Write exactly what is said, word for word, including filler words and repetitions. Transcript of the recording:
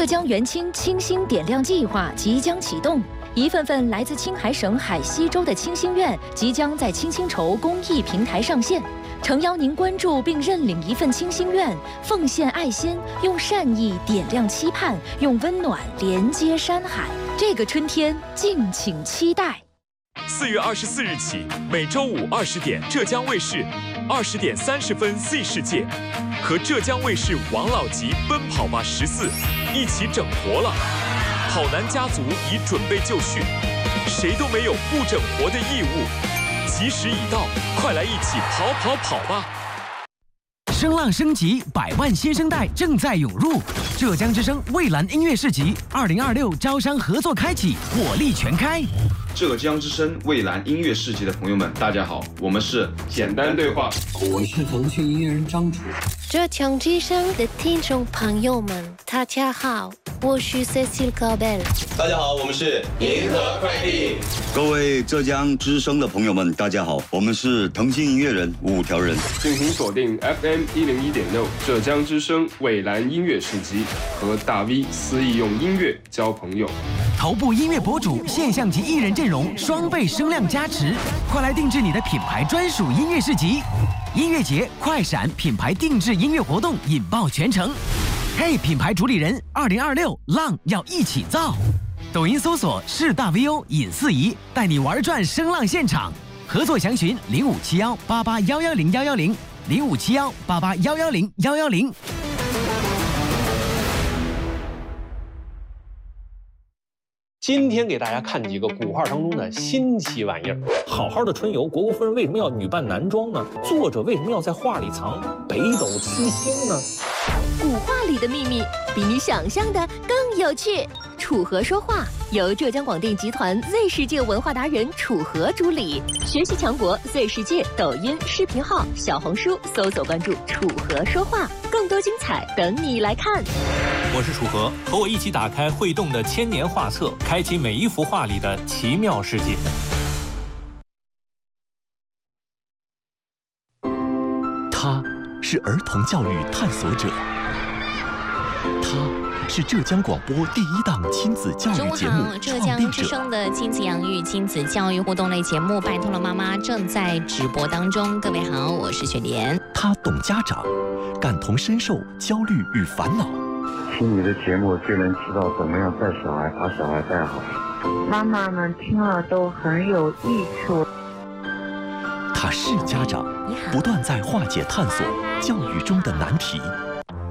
江元清清新点亮计划即将启动，一份份来自青海省海西州的清心愿即将在青薪筹公益平台上线。诚邀您关注并认领一份清心愿，奉献爱心，用善意点亮期盼，用温暖连接山海。这个春天，敬请期待。 四月二十四日起，每周五二十点，浙江卫视二十点三十分 Z 世界和浙江卫视王老吉奔跑吧十四一起整活了。跑男家族已准备就绪，谁都没有不整活的义务。吉时已到，快来一起跑跑跑吧！ 声浪升级，百万新生代正在涌入。浙江之声蔚蓝音乐市集二零二六招商合作开启，火力全开。 浙江之声蔚蓝音乐市集的朋友们，大家好，我们是简单对话， 我是腾讯音乐人张楚。 浙江之声的听众朋友们，大家好，我是 Cecil Cabel。 大家好，我们是银河快递。 各位浙江之声的朋友们，大家好，我们是腾讯音乐人五条人。 敬请锁定 F M 一零一点六浙江之声蔚蓝音乐市集，和大 V 肆意用音乐交朋友。 头部音乐博主、现象级艺人阵容双倍声量加持，快来定制你的品牌专属音乐市集。音乐节快闪品牌定制音乐活动引爆全城。嘿，品牌主理人，二零二六浪要一起造。抖音搜索是大 V O 尹四仪，带你玩转声浪现场。合作详询零五七幺八八幺幺零幺幺零零五七幺八八幺幺零幺幺零。 今天给大家看几个古画当中的新奇玩意儿。好好的春游，虢国夫人为什么要女扮男装呢？作者为什么要在画里藏北斗七星呢？ 古画里的秘密比你想象的更有趣。楚河说话由浙江广电集团 Z 世界文化达人楚河主理，学习强国 Z 世界抖音视频号、小红书搜索关注楚河说话，更多精彩等你来看。 我是楚河，和我一起打开会动的千年画册，开启每一幅画里的奇妙世界。 他是儿童教育探索者，他是浙江广播第一档亲子教育节目浙江之声的亲子养育、亲子教育互动类节目《拜托了妈妈》正在直播当中。各位好，我是雪莲。 他懂家长，感同身受焦虑与烦恼。 听你的节目就能知道怎么样带小孩，把小孩带好。 妈妈们听了都很有益处。 他是家长，不断在化解探索教育中的难题。